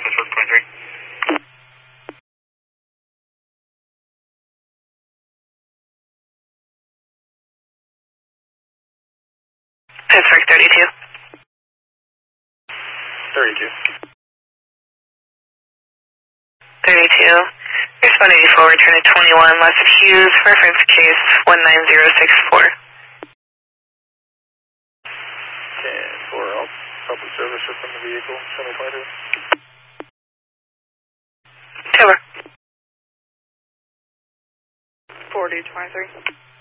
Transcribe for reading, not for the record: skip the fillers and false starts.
Pittsburgh 23. Pittsburgh 32. 32. 32. Here's 184, return to 21, West of Hughes, reference case 19064. 10-4, I'll public service from the vehicle, 2022. Over. 4023.